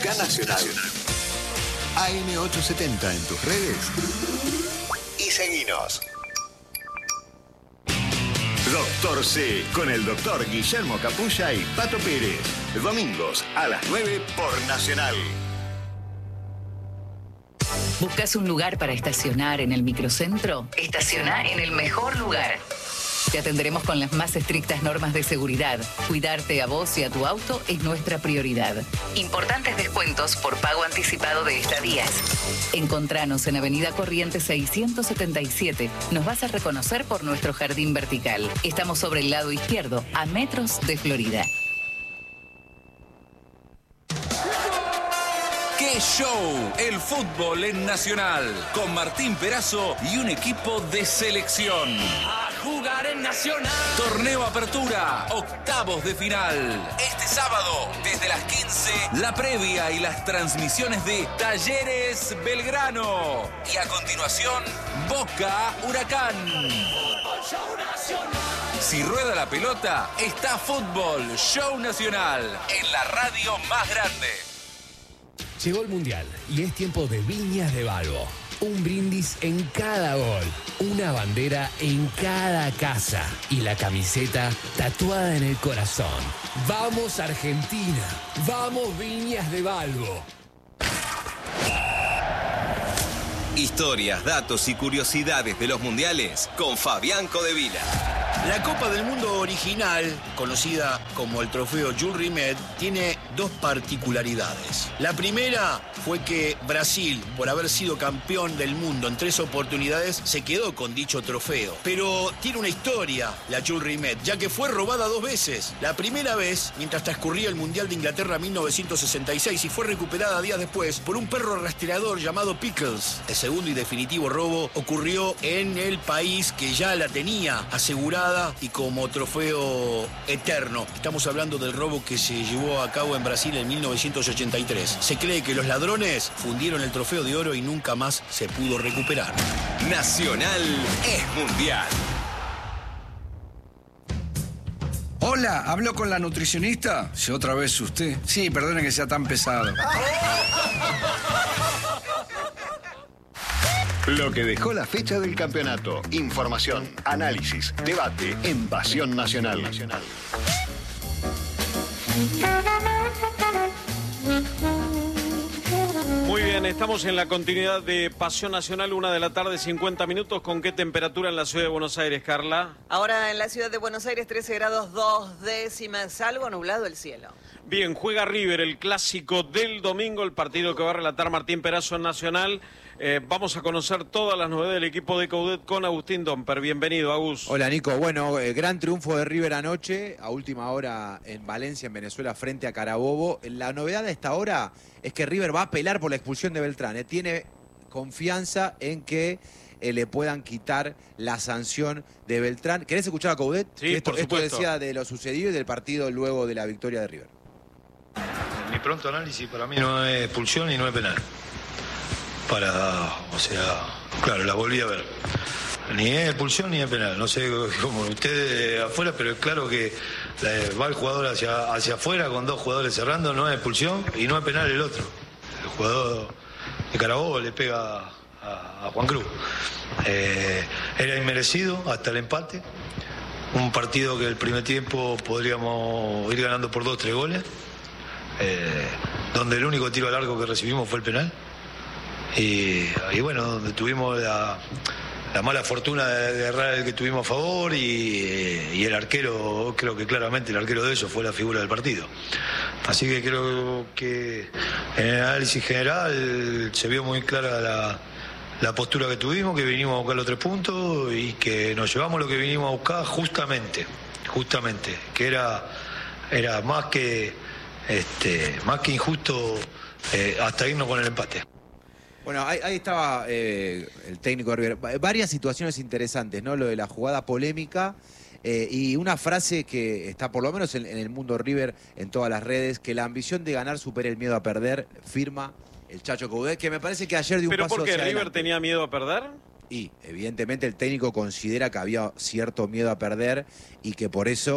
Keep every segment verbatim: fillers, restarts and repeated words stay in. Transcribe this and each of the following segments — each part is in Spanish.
Busca Nacional. A M ochocientos setenta en tus redes y seguinos. Doctor C, con el doctor Guillermo Capulla y Pato Pérez. Domingos a las nueve por Nacional. ¿Buscas un lugar para estacionar en el microcentro? Estaciona en el mejor lugar. Te atenderemos con las más estrictas normas de seguridad. Cuidarte a vos y a tu auto es nuestra prioridad. Importantes descuentos por pago anticipado de estadías. Encontranos en Avenida Corrientes seiscientos setenta y siete. Nos vas a reconocer por nuestro jardín vertical. Estamos sobre el lado izquierdo, a metros de Florida. ¡Qué show! El fútbol en Nacional, con Martín Perazo y un equipo de selección. A jugar en Nacional. Torneo Apertura, octavos de final. Este sábado, desde las quince, la previa y las transmisiones de Talleres Belgrano. Y a continuación, Boca Huracán. Fútbol Show Nacional. Si rueda la pelota, está Fútbol Show Nacional, en la radio más grande. Llegó el Mundial y es tiempo de Viñas de Balbo. Un brindis en cada gol, una bandera en cada casa y la camiseta tatuada en el corazón. ¡Vamos Argentina! ¡Vamos Viñas de Balbo! Historias, datos y curiosidades de los mundiales con Fabián Codevila. La Copa del Mundo original, conocida como el trofeo Jules Rimet, tiene dos particularidades. La primera fue que Brasil, por haber sido campeón del mundo en tres oportunidades, se quedó con dicho trofeo. Pero tiene una historia la Jules Rimet, ya que fue robada dos veces. La primera vez, mientras transcurría el Mundial de Inglaterra mil novecientos sesenta y seis, y fue recuperada días después por un perro rastreador llamado Pickles. El segundo y definitivo robo ocurrió en el país que ya la tenía asegurada y como trofeo eterno. Estamos hablando del robo que se llevó a cabo en Brasil en mil novecientos ochenta y tres. Se cree que los ladrones fundieron el trofeo de oro y nunca más se pudo recuperar. Nacional es mundial. Hola, ¿hablo con la nutricionista? Si otra vez usted. Sí, perdone que sea tan pesado. Lo que dejó la fecha del campeonato. Información, análisis, debate en Pasión Nacional. Muy bien, estamos en la continuidad de Pasión Nacional, una de la tarde, cincuenta minutos. ¿Con qué temperatura en la ciudad de Buenos Aires, Carla? Ahora en la ciudad de Buenos Aires, trece grados dos décimas, algo nublado el cielo. Bien, juega River, el clásico del domingo, el partido que va a relatar Martín Perazo en Nacional. Eh, vamos a conocer todas las novedades del equipo de Coudet con Agustín Domper. Bienvenido, Agus. Hola, Nico. Bueno, eh, gran triunfo de River anoche, a última hora en Valencia, en Venezuela, frente a Carabobo. La novedad de esta hora es que River va a apelar por la expulsión de Beltrán. Eh. Tiene confianza en que eh, le puedan quitar la sanción de Beltrán. ¿Querés escuchar a Coudet? Sí, esto, por supuesto. Esto decía de lo sucedido y del partido luego de la victoria de River. En mi pronto análisis, para mí no es expulsión y no es penal. Para, o sea, claro, la volví a ver. Ni es expulsión ni es penal. No sé cómo ustedes afuera, pero es claro que la, va el jugador hacia, hacia afuera con dos jugadores cerrando, no es expulsión y no es penal el otro. El jugador de Carabobo le pega a, a Juan Cruz. Eh, era inmerecido hasta el empate. Un partido que el primer tiempo podríamos ir ganando por dos, tres goles. Eh, donde el único tiro al arco que recibimos fue el penal. Y, y bueno, donde tuvimos la, la mala fortuna de, de errar el que tuvimos a favor y, y el arquero, creo que claramente el arquero de ellos fue la figura del partido. Así que creo que en el análisis general se vio muy clara la, la postura que tuvimos, que vinimos a buscar los tres puntos y que nos llevamos lo que vinimos a buscar justamente, justamente, que era, era más que, este, más que injusto eh, hasta irnos con el empate. Bueno, ahí, ahí estaba eh, el técnico de River. Varias situaciones interesantes, ¿no? Lo de la jugada polémica eh, y una frase que está por lo menos en, en el mundo River, en todas las redes, que la ambición de ganar supera el miedo a perder, firma el Chacho Coudet, que me parece que ayer dio un ¿Pero paso por qué hacia River adelante. tenía miedo a perder? Y evidentemente el técnico considera que había cierto miedo a perder y que por eso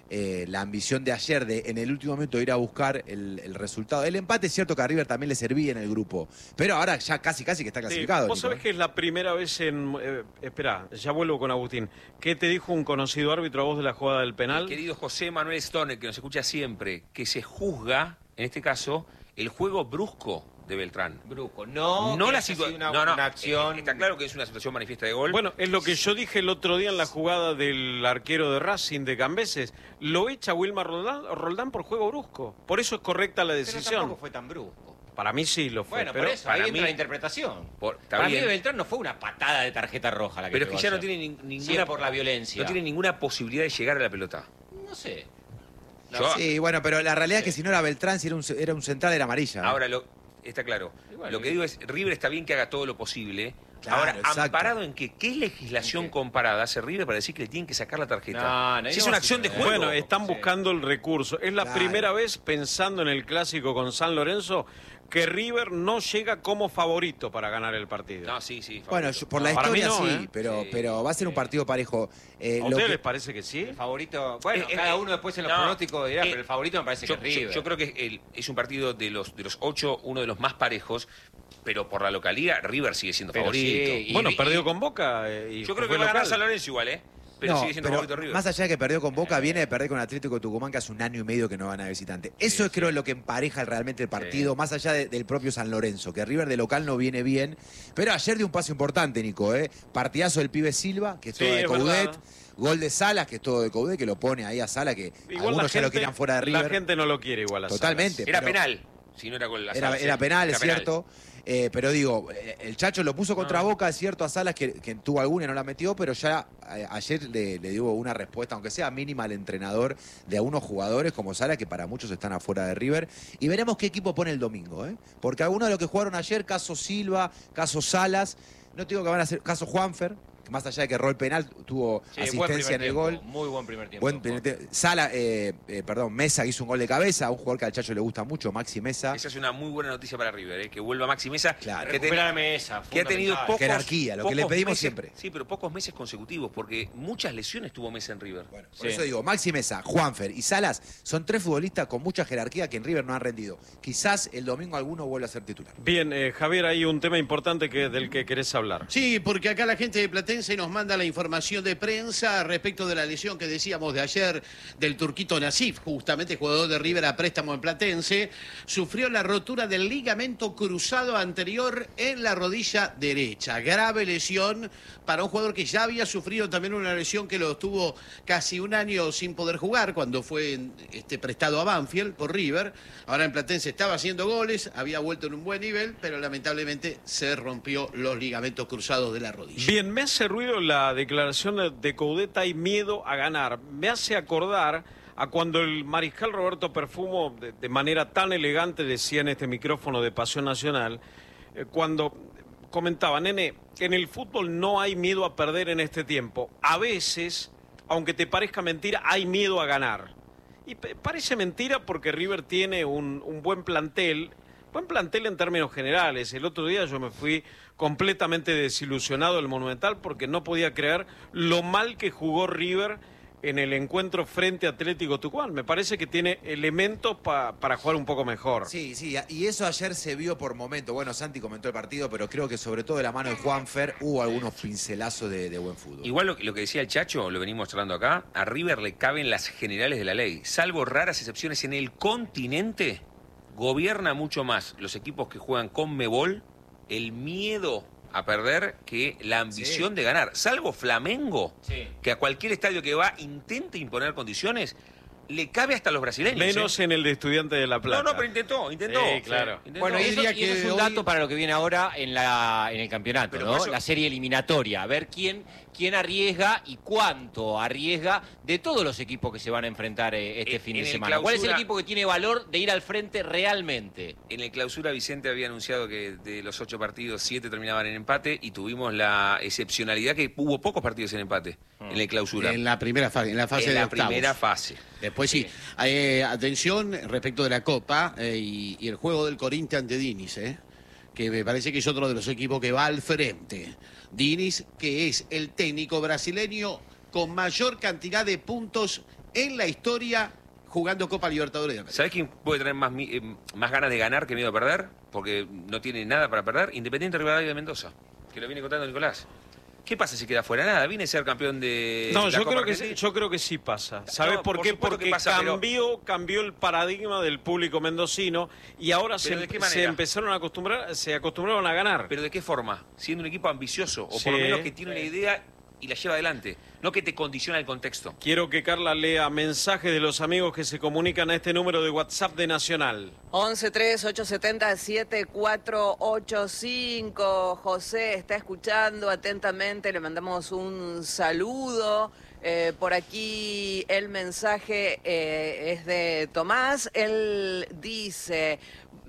eh, la ambición de ayer de en el último momento ir a buscar el, el resultado. El empate es cierto que a River también le servía en el grupo, pero ahora ya casi casi que está clasificado. Sí, vos Nico, sabés ¿eh? que es la primera vez en... Eh, espera, ya vuelvo con Agustín. ¿Qué te dijo un conocido árbitro a vos de la jugada del penal? El querido José Manuel Stone, que nos escucha siempre, que se juzga, en este caso, el juego brusco de Beltrán. Brusco, no, no que la haya situación. sido una, No, no, una acción. eh, está claro que es una situación manifiesta de gol. Bueno, es lo que yo dije el otro día en la jugada del arquero de Racing de Cambeses. Lo echa Wilmar Roldán, Roldán por juego brusco. Por eso es correcta la decisión. Pero tampoco fue tan brusco. Para mí sí lo fue. Bueno, pero por eso, para ahí mí... entra la interpretación. Por, para bien. mí de Beltrán no fue una patada de tarjeta roja la que Pero es que ya no ayer. tiene ni, ninguna... Sí, por la violencia. No tiene ninguna posibilidad de llegar a la pelota. No sé. No, yo, sí, bueno, pero la realidad sí. es que si no era Beltrán, si era un, era un central, era amarilla. Ahora, ¿eh? lo, está claro. Bueno, lo que digo es, River está bien que haga todo lo posible. Claro, ahora, exacto. amparado en que qué legislación ¿Qué? comparada hace River para decir que le tienen que sacar la tarjeta. No, no, si es una acción de juego. Bueno, están sí. buscando el recurso. Es la claro. primera vez, pensando en el clásico con San Lorenzo, que River no llega como favorito para ganar el partido. No, sí, sí. Favorito. Bueno, yo, por la no, historia no, sí, ¿eh? pero, sí, pero va a ser sí. un partido parejo. Eh, ¿A lo ustedes que... les parece que sí? El favorito, bueno, eh, cada eh, uno después en los no, pronósticos dirá, eh, pero el favorito me parece yo, que es River. Yo, yo creo que el, es un partido de los, de los ocho, uno de los más parejos, pero por la localidad, River sigue siendo pero favorito. Sí, y, bueno, y, perdió con Boca. Eh, y yo creo que fue va a ganar local. San Lorenzo igual, ¿eh? Pero no, sigue siendo pero favorito River. Más allá de que perdió con Boca, viene de perder con Atlético de Tucumán, que hace un año y medio que no van a visitante. Eso sí, es creo sí. lo que empareja realmente el partido, Sí. más allá de, del propio San Lorenzo, que River de local no viene bien. Pero ayer dio un paso importante, Nico, ¿eh? Partidazo del pibe Silva, que es Sí, todo de es Coudet. verdad. Gol de Salas, que es todo de Coudet, que lo pone ahí a Sala, que Igual algunos la ya gente, lo querían fuera de River. La gente no lo quiere igual a Totalmente. Salas. Era pero- penal, si no era con la Era, Salas, era sí. penal, Era es cierto. Eh, pero digo, eh, el Chacho lo puso contra No. Boca, es cierto, a Salas, que, que tuvo alguna y no la metió, pero ya eh, ayer le, le dio una respuesta, aunque sea mínima, al entrenador de algunos jugadores como Salas, que para muchos están afuera de River. Y veremos qué equipo pone el domingo, ¿eh? Porque algunos de los que jugaron ayer, caso Silva, caso Salas, no te digo que van a ser, caso Juanfer, más allá de que erró el penal, tuvo Sí, asistencia buen en primer el tiempo, gol. Muy buen primer tiempo. Buen primer tiempo. Sala, eh, eh, perdón, Mesa hizo un gol de cabeza, un jugador que al Chacho le gusta mucho, Maxi Mesa. Esa es una muy buena noticia para River, ¿eh? Que vuelva Maxi Mesa. Claro. Que, Recuperar Mesa, que ha tenido fundamental. pocos, Jerarquía, lo que le pocos pedimos meses- siempre. Sí, pero pocos meses consecutivos, porque muchas lesiones tuvo Mesa en River. Bueno, por Sí. eso digo, Maxi Mesa, Juanfer y Salas son tres futbolistas con mucha jerarquía que en River no han rendido. Quizás el domingo alguno vuelva a ser titular. Bien, eh, Javier, hay un tema importante que, del que querés hablar. Sí, porque acá la gente de Platense nos manda la información de prensa respecto de la lesión que decíamos de ayer del turquito Nasif, justamente jugador de River a préstamo en Platense, sufrió la rotura del ligamento cruzado anterior en la rodilla derecha. Grave lesión para un jugador que ya había sufrido también una lesión que lo tuvo casi un año sin poder jugar cuando fue este, prestado a Banfield por River. Ahora en Platense estaba haciendo goles, había vuelto en un buen nivel, pero lamentablemente se rompió los ligamentos cruzados de la rodilla. Bien, me hace ruido la declaración de Coudet, hay miedo a ganar. Me hace acordar a cuando el mariscal Roberto Perfumo, de, de manera tan elegante, decía en este micrófono de Pasión Nacional, eh, cuando comentaba, nene, en el fútbol no hay miedo a perder en este tiempo. A veces, aunque te parezca mentira, hay miedo a ganar. Y parece mentira porque River tiene un, un buen plantel, buen plantel en términos generales. El otro día yo me fui completamente desilusionado del Monumental porque no podía creer lo mal que jugó River en el encuentro frente a Atlético Tucumán. Me parece que tiene elementos pa, para jugar un poco mejor. Sí, sí, y eso ayer se vio por momento. Bueno, Santi comentó el partido, pero creo que sobre todo de la mano de Juanfer hubo algunos pincelazos de, de buen fútbol. Igual lo, lo que decía el Chacho, lo venimos mostrando acá, a River le caben las generales de la ley. Salvo raras excepciones en el continente, gobierna mucho más los equipos que juegan con Mebol, el miedo a perder que la ambición Sí. de ganar. Salvo Flamengo, Sí. que a cualquier estadio que va intenta imponer condiciones, le cabe hasta a los brasileños. Menos ¿eh? en el de Estudiantes de La Plata. No, no, pero intentó, intentó. Sí, claro. Intentó. Bueno, y eso, diría y eso que es un hoy- dato para lo que viene ahora en, la, en el campeonato, Pero ¿no? por eso- La serie eliminatoria, a ver quién, quién arriesga y cuánto arriesga de todos los equipos que se van a enfrentar eh, este En- fin de en el semana. ¿Cuál es el clausura- equipo que tiene valor de ir al frente realmente? En el clausura Vicente había anunciado que de los ocho partidos, siete terminaban en empate y tuvimos la excepcionalidad que hubo pocos partidos en empate en el clausura. En la primera fase, en la fase En de la octavos. primera fase. Después sí. Eh, atención respecto de la Copa eh, y, y el juego del Corinthians ante Diniz, eh, que me parece que es otro de los equipos que va al frente. Diniz, que es el técnico brasileño con mayor cantidad de puntos en la historia jugando Copa Libertadores de América. ¿Sabés quién puede tener más, mi- eh, más ganas de ganar que miedo a perder? Porque no tiene nada para perder. Independiente Rivadavia de Mendoza, que lo viene contando Nicolás. ¿Qué pasa si queda fuera? Nada, viene a ser campeón de No, la yo Copa creo, que, Argentina. sí- yo creo que sí pasa. ¿Sabes No, por por qué? supuesto que Porque pasa, pero- cambió, cambió el paradigma del público mendocino y ahora se, ¿Pero de qué se manera? empezaron a acostumbrar, se acostumbraron a ganar. ¿Pero de qué forma? Siendo un equipo ambicioso, o Sí. por lo menos que tiene una idea y la lleva adelante, no que te condiciona el contexto. Quiero que Carla lea mensajes de los amigos que se comunican a este número de WhatsApp de Nacional. once tres ocho siete cero siete cuatro ocho cinco. José está escuchando atentamente, le mandamos un saludo. Eh, por aquí el mensaje eh, es de Tomás. Él dice,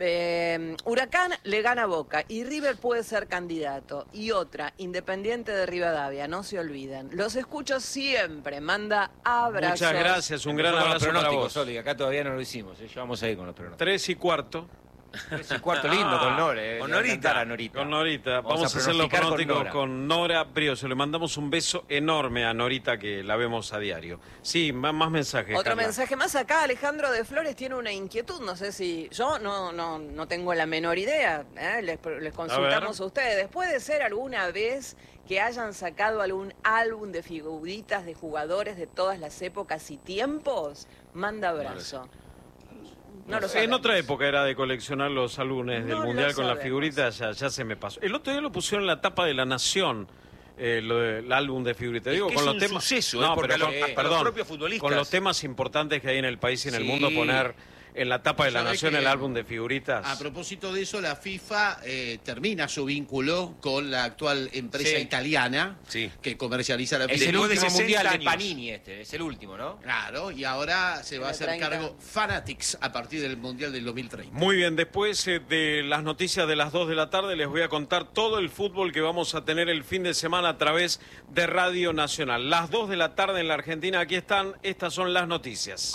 eh, Huracán le gana a Boca y River puede ser candidato. Y otra, Independiente de Rivadavia, no se olviden. Los escucho siempre, manda abrazos. Muchas gracias, un gran Nosotros los abrazo para pronósticos, vos. Oli, acá todavía no lo hicimos, ¿eh? Ya vamos a ir con los pronósticos. Tres y cuarto. Tres y cuarto lindo con Nora, eh. Con Le va a Norita. encantar a Norita. Con Norita. Vamos Vamos, a a hacer los pronosticar con pronósticos Nora. con Nora Brioso. Le mandamos un beso enorme a Norita, que la vemos a diario. Sí, más, más mensajes. Otro Carla. mensaje más acá, Alejandro de Flores tiene una inquietud, no sé si yo no no no tengo la menor idea, ¿eh? les, les consultamos a, ustedes. ¿Puede ser alguna vez que hayan sacado algún álbum de figuritas de jugadores de todas las épocas y tiempos? Manda abrazo. No lo en sabemos. otra época era de coleccionar los álbumes del No lo Mundial con las sabemos. figuritas, ya, ya se me pasó. El otro día lo pusieron en la tapa de La Nación, eh, lo de- el álbum de figuritas. Es Digo, que con es los un temas. suceso, no, ¿eh? Porque pero a con, los- a los perdón, propios futbolistas. con los temas importantes que hay en el país y en el Sí. mundo, poner en la tapa de La ¿Sabe Nación que- el álbum de figuritas. A propósito de eso, la FIFA eh, termina su vínculo con la actual empresa Sí. italiana Sí. que comercializa la Es FIFA. el último sesenta mundial de años. Panini este, es el último, ¿no? Claro, y ahora se va a hacer treinta. cargo Fanatics a partir del Mundial del dos mil treinta. Muy bien, después eh, de las noticias de las dos de la tarde les voy a contar todo el fútbol que vamos a tener el fin de semana a través de Radio Nacional. Las dos de la tarde en la Argentina, aquí están, estas son las noticias.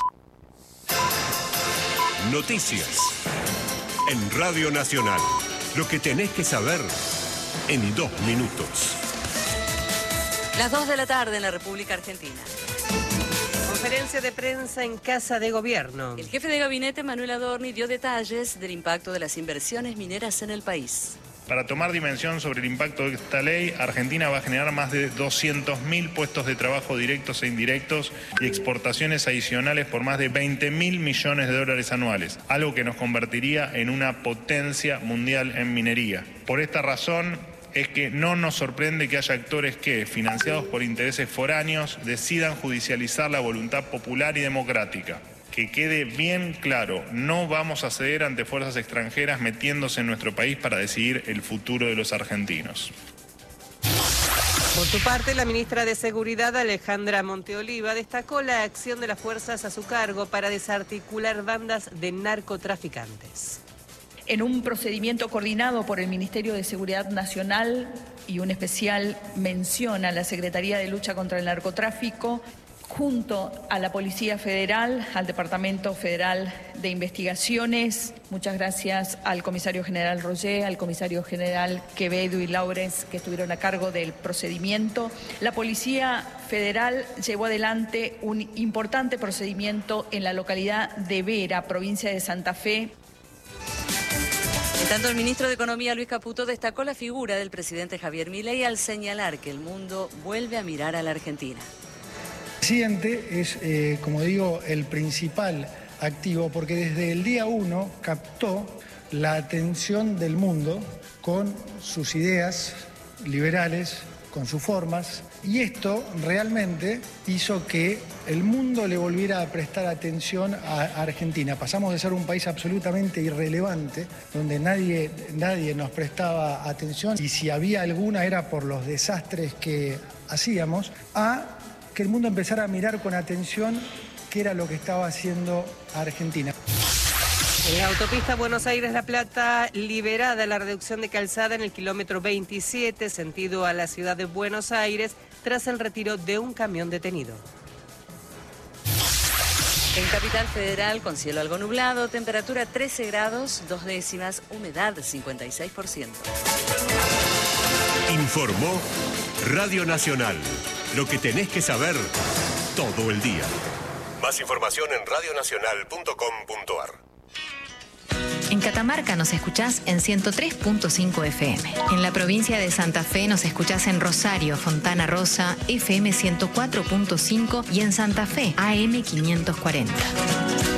Noticias. En Radio Nacional. Lo que tenés que saber en dos minutos. Las dos de la tarde en la República Argentina. Conferencia de prensa en Casa de Gobierno. El jefe de gabinete, Manuel Adorni, dio detalles del impacto de las inversiones mineras en el país. Para tomar dimensión sobre el impacto de esta ley, Argentina va a generar más de doscientos mil puestos de trabajo directos e indirectos y exportaciones adicionales por más de veinte mil millones de dólares anuales, algo que nos convertiría en una potencia mundial en minería. Por esta razón es que no nos sorprende que haya actores que, financiados por intereses foráneos, decidan judicializar la voluntad popular y democrática. Que quede bien claro, no vamos a ceder ante fuerzas extranjeras metiéndose en nuestro país para decidir el futuro de los argentinos. Por su parte, la ministra de Seguridad, Alejandra Monteoliva, destacó la acción de las fuerzas a su cargo para desarticular bandas de narcotraficantes. En un procedimiento coordinado por el Ministerio de Seguridad Nacional y una especial mención a la Secretaría de Lucha contra el Narcotráfico, junto a la Policía Federal, al Departamento Federal de Investigaciones. Muchas gracias al comisario general Roger, al comisario general Quevedo y Laurens, que estuvieron a cargo del procedimiento. La Policía Federal llevó adelante un importante procedimiento en la localidad de Vera, provincia de Santa Fe. En tanto, el ministro de Economía, Luis Caputo, destacó la figura del presidente Javier Milei al señalar que el mundo vuelve a mirar a la Argentina. El presidente es, eh, como digo, el principal activo porque desde el día uno captó la atención del mundo con sus ideas liberales, con sus formas, y esto realmente hizo que el mundo le volviera a prestar atención a Argentina. Pasamos de ser un país absolutamente irrelevante, donde nadie, nadie nos prestaba atención, y si había alguna era por los desastres que hacíamos, a que el mundo empezara a mirar con atención qué era lo que estaba haciendo Argentina. En la autopista Buenos Aires-La Plata, liberada la reducción de calzada en el kilómetro veintisiete, sentido a la ciudad de Buenos Aires, tras el retiro de un camión detenido. En Capital Federal, con cielo algo nublado, temperatura trece grados, dos décimas, humedad cincuenta y seis por ciento. Informó Radio Nacional. Lo que tenés que saber todo el día. Más información en radio nacional punto com punto a r. En Catamarca nos escuchás en ciento tres punto cinco F M. En la provincia de Santa Fe nos escuchás en Rosario, Fontana Rosa, F M ciento cuatro punto cinco y en Santa Fe, A M quinientos cuarenta.